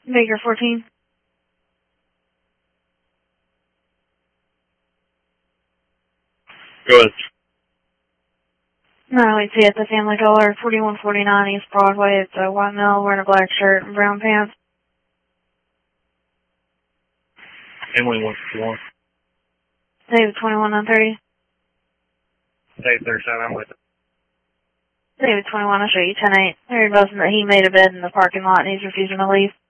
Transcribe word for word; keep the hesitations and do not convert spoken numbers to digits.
Baker fourteen. Go ahead. No, we see at the Family Dollar, forty-one forty-nine East Broadway. It's a white male wearing a black shirt and brown pants. Family one fifty-one. David twenty-one nine thirty. David thirty-seven, I'm with it. David twenty-one, I'll show you ten eight. They're advising that he made a bed in the parking lot and he's refusing to leave.